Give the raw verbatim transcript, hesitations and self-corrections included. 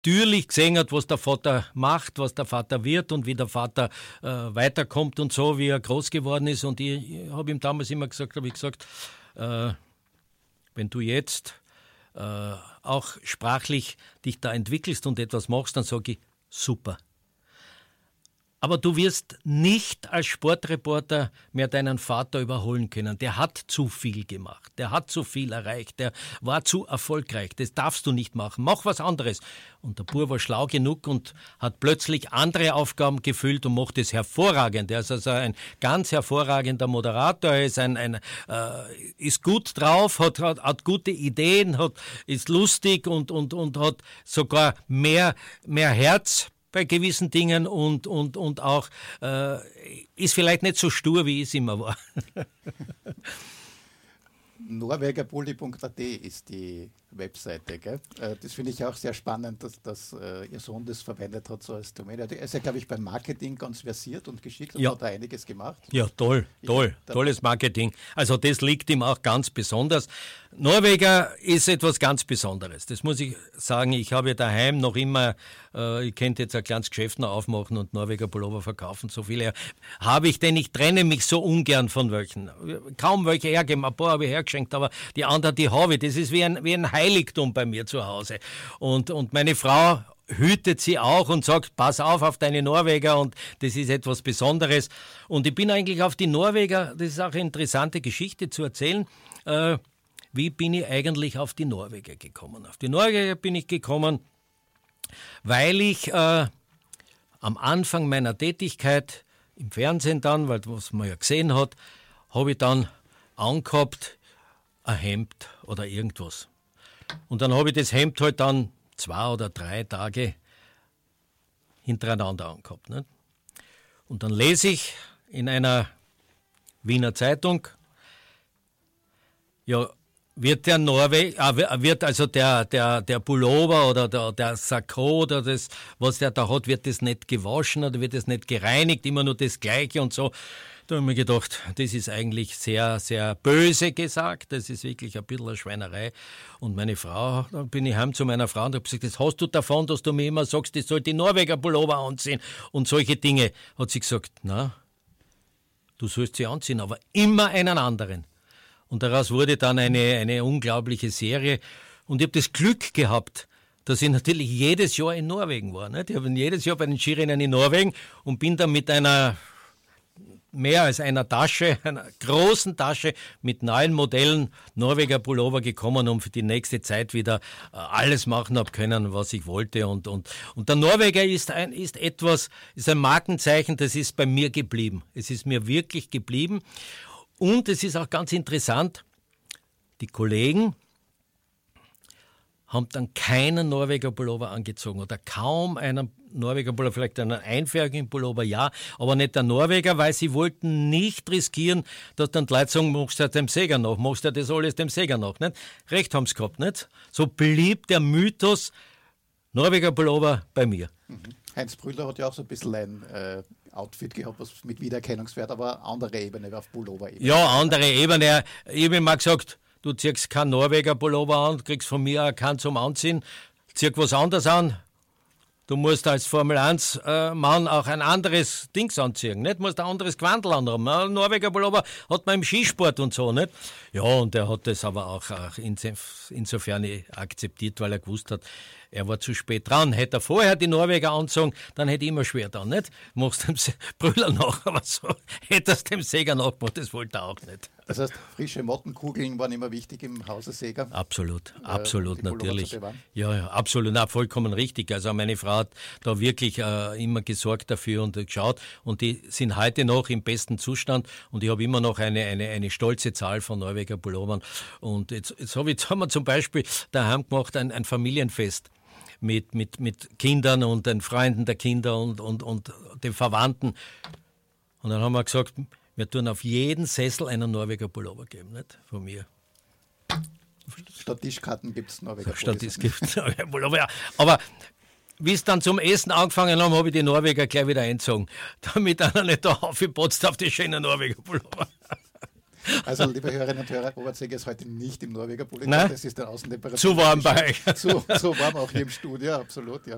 natürlich gesehen hat, was der Vater macht, was der Vater wird und wie der Vater äh, weiterkommt und so, wie er groß geworden ist. Und ich, ich habe ihm damals immer gesagt, habe ich gesagt, äh, wenn du jetzt äh, auch sprachlich dich da entwickelst und etwas machst, dann sage ich, super. Aber du wirst nicht als Sportreporter mehr deinen Vater überholen können. Der hat zu viel gemacht, der hat zu viel erreicht, der war zu erfolgreich. Das darfst du nicht machen. Mach was anderes. Und der Bub war schlau genug und hat plötzlich andere Aufgaben gefüllt und macht es hervorragend. Er ist also ein ganz hervorragender Moderator, er ist, ein, ein, äh, ist gut drauf, hat, hat, hat gute Ideen, hat, ist lustig und, und, und hat sogar mehr, mehr Herz bei gewissen Dingen und, und, und auch äh, ist vielleicht nicht so stur, wie ich es immer war. norwegerbully punkt a t ist die Webseite. Gell? Das finde ich auch sehr spannend, dass, dass uh, Ihr Sohn das verwendet hat so als Domain. Er ist ja, glaube ich, beim Marketing ganz versiert und geschickt und ja. hat da einiges gemacht. Ja, toll, toll, ja, tolles Marketing. Also das liegt ihm auch ganz besonders. Norweger ist etwas ganz Besonderes. Das muss ich sagen. Ich habe daheim noch immer, äh, ich könnte jetzt ein kleines Geschäft noch aufmachen und Norweger Pullover verkaufen. So viele habe ich, denn ich trenne mich so ungern von welchen. Kaum welche hergeben. Ein paar habe ich hergeschenkt, aber die anderen, die habe ich. Das ist wie ein, wie ein Heiligtum bei mir zu Hause. Und, und meine Frau hütet sie auch und sagt, pass auf auf deine Norweger und das ist etwas Besonderes. Und ich bin eigentlich auf die Norweger, das ist auch eine interessante Geschichte zu erzählen, äh, wie bin ich eigentlich auf die Norweger gekommen? Auf die Norweger bin ich gekommen, weil ich äh, am Anfang meiner Tätigkeit im Fernsehen dann, weil was man ja gesehen hat, habe ich dann angehabt, ein Hemd oder irgendwas. Und dann habe ich das Hemd halt dann zwei oder drei Tage hintereinander angehabt. Nicht? Und dann lese ich in einer Wiener Zeitung, ja, wird der Norweger, wird also der, der, der Pullover oder der, der Sakko oder das, was der da hat, wird das nicht gewaschen oder wird das nicht gereinigt, immer nur das Gleiche und so. Da habe ich mir gedacht, das ist eigentlich sehr, sehr böse gesagt, das ist wirklich ein bisschen eine Schweinerei. Und meine Frau, da bin ich heim zu meiner Frau und habe gesagt, das hast du davon, dass du mir immer sagst, ich soll die Norweger Pullover anziehen und solche Dinge. Hat sie gesagt, na, du sollst sie anziehen, aber immer einen anderen. Und daraus wurde dann eine, eine unglaubliche Serie. Und ich habe das Glück gehabt, dass ich natürlich jedes Jahr in Norwegen war. Nicht? Ich habe jedes Jahr bei den Skirennen in Norwegen und bin dann mit einer mehr als einer Tasche, einer großen Tasche mit neuen Modellen Norweger Pullover gekommen, um für die nächste Zeit wieder alles machen habe können, was ich wollte. Und, und, und der Norweger ist, ein, ist etwas, ist ein Markenzeichen, das ist bei mir geblieben. Es ist mir wirklich geblieben. Und es ist auch ganz interessant, die Kollegen haben dann keinen Norweger Pullover angezogen oder kaum einen Norweger Pullover, vielleicht einen einfärbigen Pullover, ja, aber nicht der Norweger, weil sie wollten nicht riskieren, dass dann die Leute sagen, machst du dem Säger nach, machst du das alles dem Säger nach, nicht? Recht haben sie gehabt, nicht? So blieb der Mythos Norweger Pullover bei mir. Mhm. Heinz Brüller hat ja auch so ein bisschen ein äh, Outfit gehabt, was mit Wiedererkennungswert, aber andere Ebene, auf Pullover-Ebene. Ja, andere Ebene. Ich habe ihm mal gesagt, du ziehst keinen Norweger Pullover an, kriegst von mir auch keinen zum Anziehen, zieh was anderes an. Du musst als Formel eins Mann auch ein anderes Dings anziehen, nicht? Du musst ein anderes Gewandel anhaben. Ein Norweger Pullover hat man im Skisport und so, nicht? Ja, und er hat das aber auch, auch insofern akzeptiert, weil er gewusst hat, er war zu spät dran. Hätte er vorher die Norweger angezogen, dann hätte ich immer schwer dran, nicht? Machst dem Brüller nach, aber so hätte er es dem Säger nachgemacht, das wollte er auch nicht. Das heißt, frische Mottenkugeln waren immer wichtig im Hause Säger? Absolut, absolut, äh, natürlich. Ja, ja, absolut, na, vollkommen richtig. Also meine Frau hat da wirklich äh, immer gesorgt dafür und geschaut und die sind heute noch im besten Zustand und ich habe immer noch eine, eine, eine stolze Zahl von Norweger Pullovern. Und jetzt, jetzt, hab ich, jetzt haben wir zum Beispiel daheim gemacht ein, ein Familienfest. Mit, mit, mit Kindern und den Freunden der Kinder und, und, und den Verwandten. Und dann haben wir gesagt, wir tun auf jeden Sessel einen Norweger Pullover geben, nicht? Von mir. Statt Tischkarten gibt es Norweger Statt Pullover. Ja. Aber wie es dann zum Essen angefangen haben, habe ich die Norweger gleich wieder eingezogen. Damit einer nicht da aufgepotzt auf die schönen Norweger Pullover. Also, liebe Hörerinnen und Hörer, Robert Säger ist heute nicht im Norweger Pullover. Das ist der Außentemperatur. Zu warm bei euch. Zu, zu warm auch hier im Studio, absolut, ja.